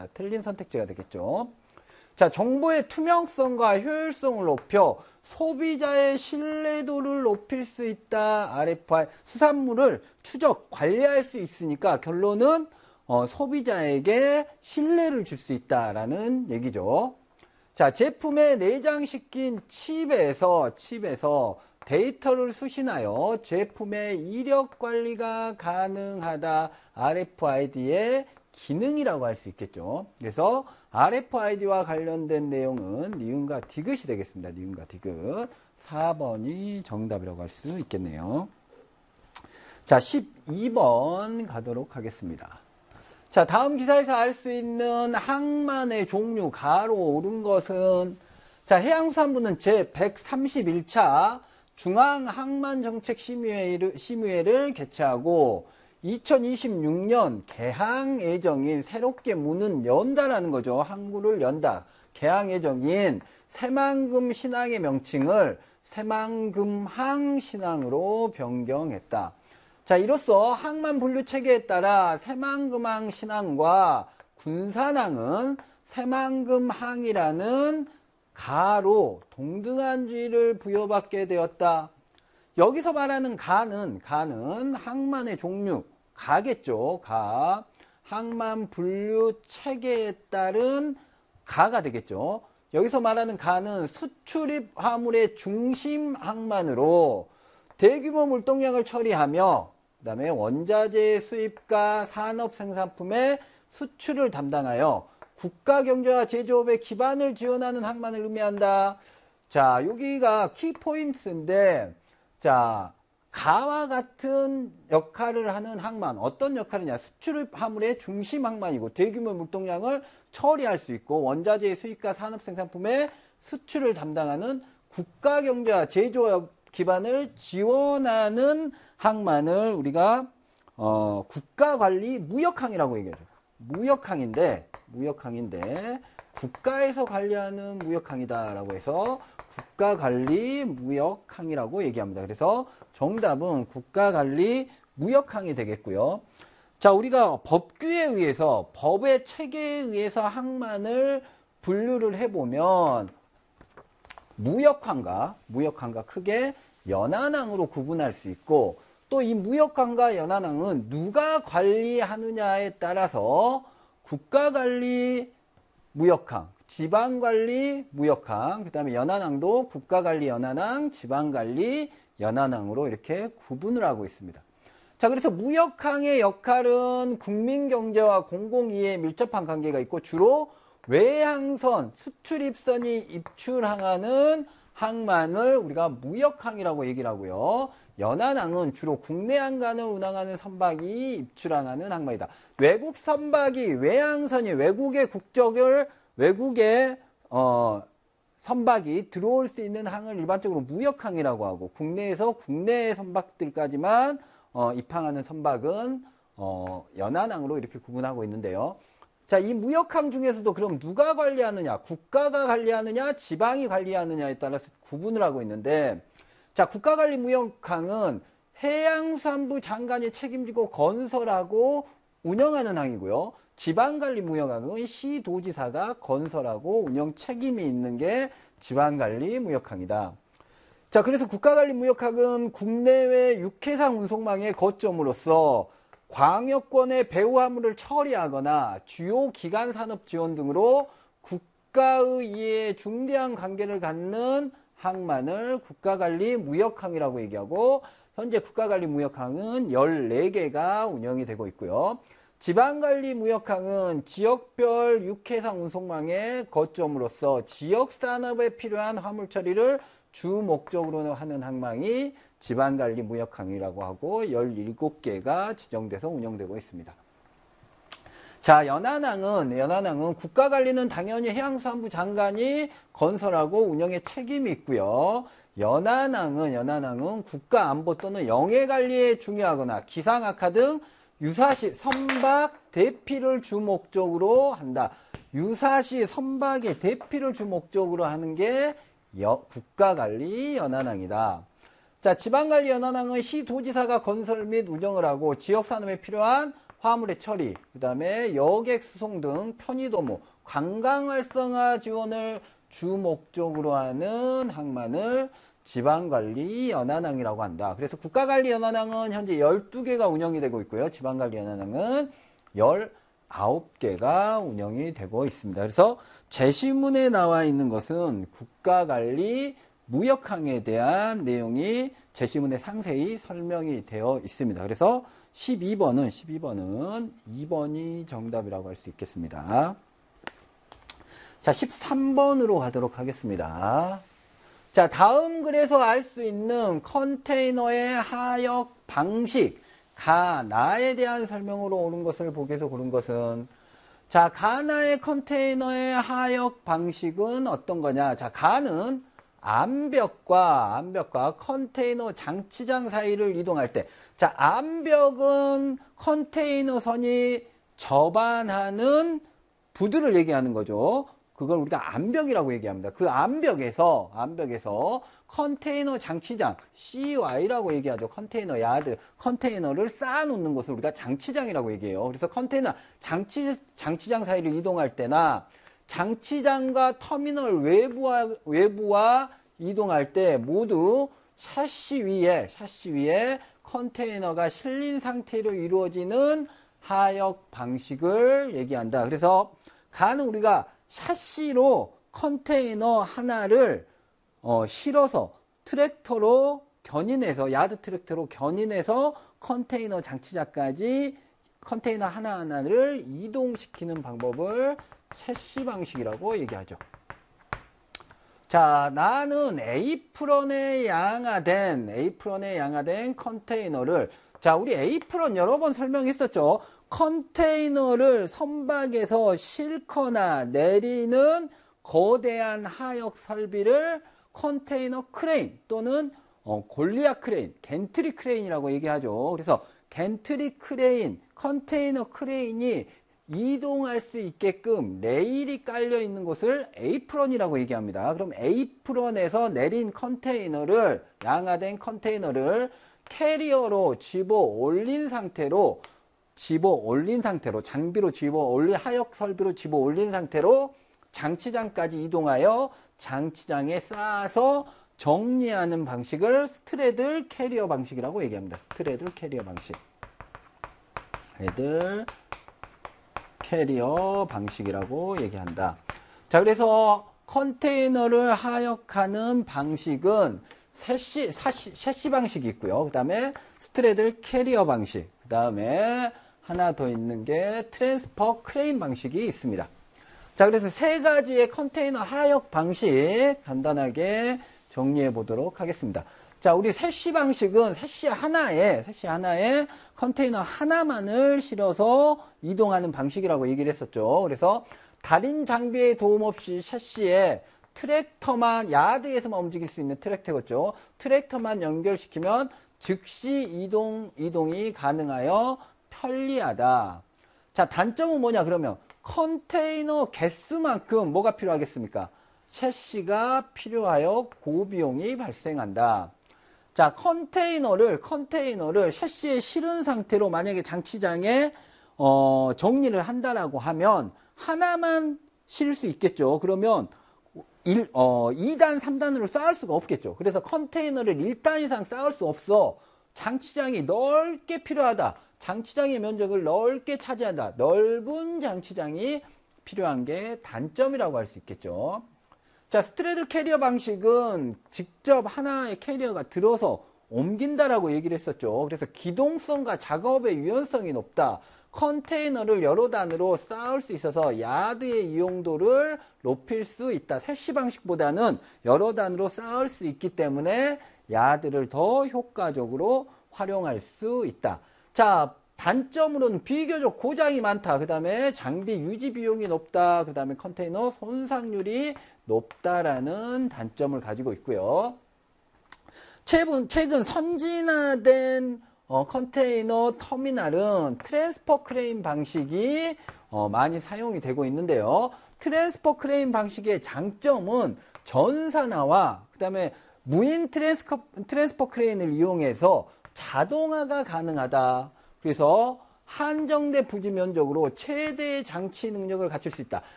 틀린 선택지가 되겠죠. 자, 정보의 투명성과 효율성을 높여 소비자의 신뢰도를 높일 수 있다. RFI 수산물을 추적, 관리할 수 있으니까 결론은 소비자에게 신뢰를 줄 수 있다라는 얘기죠. 자, 제품에 내장시킨 칩에서 데이터를 수신하여 제품의 이력 관리가 가능하다. RFID의 기능이라고 할 수 있겠죠. 그래서 RFID와 관련된 내용은 니은과 디귿이 되겠습니다. 니은과 디귿. 4번이 정답이라고 할 수 있겠네요. 자, 12번 가도록 하겠습니다. 자, 다음 기사에서 알 수 있는 항만의 종류 가로 오른 것은 자, 해양수산부는 제131차 중앙항만정책심의회를 개최하고 2026년 개항 예정인 새롭게 문은 연다라는 거죠. 항구를 연다. 개항 예정인 새만금 신항의 명칭을 새만금항 신항으로 변경했다. 자, 이로써 항만 분류 체계에 따라 새만금항 신항과 군산항은 새만금항이라는 가로 동등한 지위를 부여받게 되었다. 여기서 말하는 가는 항만의 종류, 가겠죠. 가. 항만 분류 체계에 따른 가가 되겠죠. 여기서 말하는 가는 수출입 화물의 중심 항만으로 대규모 물동량을 처리하며 그 다음에 원자재 수입과 산업 생산품의 수출을 담당하여 국가 경제와 제조업의 기반을 지원하는 항만을 의미한다. 자, 여기가 키포인트인데, 자, 가와 같은 역할을 하는 항만, 어떤 역할이냐? 수출입 화물의 중심 항만이고 대규모 물동량을 처리할 수 있고 원자재의 수입과 산업 생산품의 수출을 담당하는 국가 경제와 제조업 기반을 지원하는 항만을 우리가 국가관리 무역항이라고 얘기하죠. 무역항인데 국가에서 관리하는 무역항이다라고 해서 국가관리 무역항이라고 얘기합니다. 그래서 정답은 국가관리 무역항이 되겠고요. 자, 우리가 법규에 의해서 법의 체계에 의해서 항만을 분류를 해보면 무역항과 크게 연안항으로 구분할 수 있고 또 이 무역항과 연안항은 누가 관리하느냐에 따라서 국가관리 무역항, 지방관리 무역항, 그 다음에 연안항도 국가관리 연안항, 지방관리 연안항으로 이렇게 구분을 하고 있습니다. 자, 그래서 무역항의 역할은 국민경제와 공공이해에 밀접한 관계가 있고 주로 외항선, 수출입선이 입출항하는 항만을 우리가 무역항이라고 얘기를 하고요. 연안항은 주로 국내 항만을 운항하는 선박이 입출항하는 항만이다. 외국 선박이 외항선이 외국의 선박이 들어올 수 있는 항을 일반적으로 무역항이라고 하고 국내에서 국내 선박들까지만 입항하는 선박은 연안항으로 이렇게 구분하고 있는데요. 자, 이 무역항 중에서도 그럼 누가 관리하느냐, 국가가 관리하느냐, 지방이 관리하느냐에 따라서 구분을 하고 있는데, 자, 국가관리 무역항은 해양수산부 장관이 책임지고 건설하고 운영하는 항이고요. 지방관리 무역항은 시도지사가 건설하고 운영 책임이 있는 게 지방관리 무역항이다. 자, 그래서 국가관리 무역항은 국내외 육해상 운송망의 거점으로서 광역권의 배후 화물을 처리하거나 주요 기간 산업 지원 등으로 국가의 이해에 중대한 관계를 갖는 항만을 국가관리 무역항이라고 얘기하고 현재 국가관리 무역항은 14개가 운영이 되고 있고요. 지방관리 무역항은 지역별 육해상 운송망의 거점으로서 지역산업에 필요한 화물 처리를 주 목적으로 하는 항만이 지방관리 무역항이라고 하고 17개가 지정돼서 운영되고 있습니다. 자, 연안항은 국가관리는 당연히 해양수산부 장관이 건설하고 운영에 책임이 있고요. 연안항은 국가안보 또는 영해관리에 중요하거나 기상악화 등 유사시 선박 대피를 주 목적으로 한다. 유사시 선박의 대피를 주 목적으로 하는 게 국가관리 연안항이다. 자, 지방관리 연안항은 시도지사가 건설 및 운영을 하고 지역산업에 필요한 화물의 처리, 그 다음에 여객 수송 등 편의도모, 관광 활성화 지원을 주 목적으로 하는 항만을 지방관리연한항이라고 한다. 그래서 국가관리연한항은 현재 12개가 운영이 되고 있고요. 지방관리연한항은 19개가 운영이 되고 있습니다. 그래서 제시문에 나와 있는 것은 국가관리 무역항에 대한 내용이 제시문에 상세히 설명이 되어 있습니다. 그래서 12번은 2번이 정답이라고 할 수 있겠습니다. 자, 13번으로 가도록 하겠습니다. 자, 다음 글에서 알 수 있는 컨테이너의 하역 방식, 가나에 대한 설명으로 옳은 것을 보기에서 고른 것은, 자, 가나의 컨테이너의 하역 방식은 어떤 거냐? 자, 가는 암벽과 컨테이너 장치장 사이를 이동할 때, 자, 암벽은 컨테이너 선이 접안하는 부두를 얘기하는 거죠. 그걸 우리가 암벽이라고 얘기합니다. 그 암벽에서 컨테이너 장치장, CY라고 얘기하죠. 컨테이너 야드, 컨테이너를 쌓아놓는 것을 우리가 장치장이라고 얘기해요. 그래서 컨테이너 장치장 사이를 이동할 때나 장치장과 터미널 외부와 이동할 때 모두 샤시 위에 컨테이너가 실린 상태로 이루어지는 하역 방식을 얘기한다. 그래서 가는 우리가 샤시로 컨테이너 하나를 실어서 트랙터로 견인해서, 야드 트랙터로 견인해서 컨테이너 장치장까지 컨테이너 하나하나를 이동시키는 방법을 샤시 방식이라고 얘기하죠. 자, 나는 에이프런에 양화된 컨테이너를, 자, 우리 에이프런 여러 번 설명했었죠. 컨테이너를 선박에서 싣거나 내리는 거대한 하역 설비를 컨테이너 크레인 또는 골리앗 크레인, 겐트리 크레인이라고 얘기하죠. 그래서 겐트리 크레인, 컨테이너 크레인이 이동할 수 있게끔 레일이 깔려 있는 곳을 에이프런이라고 얘기합니다. 그럼 에이프런에서 내린 컨테이너를, 양화된 컨테이너를 캐리어로 집어 올린 상태로, 장비로 하역 설비로 집어 올린 상태로 장치장까지 이동하여 장치장에 쌓아서 정리하는 방식을 스트레들 캐리어 방식이라고 얘기합니다. 스트레들 캐리어 방식. 캐리어 방식이라고 얘기한다. 자, 그래서 컨테이너를 하역하는 방식은 샤시 방식이 있고요. 그 다음에 스트레들 캐리어 방식, 그 다음에 하나 더 있는 게 트랜스퍼 크레인 방식이 있습니다. 자, 그래서 세 가지의 컨테이너 하역 방식 간단하게 정리해 보도록 하겠습니다. 자, 우리 샤시 방식은 샤시 하나에 컨테이너 하나만을 실어서 이동하는 방식이라고 얘기를 했었죠. 그래서 다른 장비의 도움 없이 샤시에 트랙터만, 야드에서만 움직일 수 있는 트랙터겠죠. 트랙터만 연결시키면 즉시 이동이 가능하여 편리하다. 자, 단점은 뭐냐 그러면 컨테이너 개수만큼 뭐가 필요하겠습니까? 샤시가 필요하여 고비용이 발생한다. 자, 컨테이너를 샤시에 실은 상태로 만약에 장치장에 정리를 한다라고 하면 하나만 실을 수 있겠죠. 그러면 2단, 3단으로 쌓을 수가 없겠죠. 그래서 컨테이너를 1단 이상 쌓을 수 없어. 장치장이 넓게 필요하다. 장치장의 면적을 넓게 차지한다. 넓은 장치장이 필요한 게 단점이라고 할 수 있겠죠. 자, 스트레들 캐리어 방식은 직접 하나의 캐리어가 들어서 옮긴다라고 얘기를 했었죠. 그래서 기동성과 작업의 유연성이 높다. 컨테이너를 여러 단으로 쌓을 수 있어서 야드의 이용도를 높일 수 있다. 샤시 방식보다는 여러 단으로 쌓을 수 있기 때문에 야드를 더 효과적으로 활용할 수 있다. 자, 단점으로는 비교적 고장이 많다. 그 다음에 장비 유지 비용이 높다. 그 다음에 컨테이너 손상률이 높다라는 단점을 가지고 있고요. 최근 선진화된 컨테이너 터미널은 트랜스퍼 크레인 방식이 많이 사용이 되고 있는데요. 트랜스퍼 크레인 방식의 장점은 전산화와 그 다음에 무인 트랜스퍼 크레인을 이용해서 자동화가 가능하다. 그래서 한정된 부지 면적으로 최대의 장치 능력을 갖출 수 있다.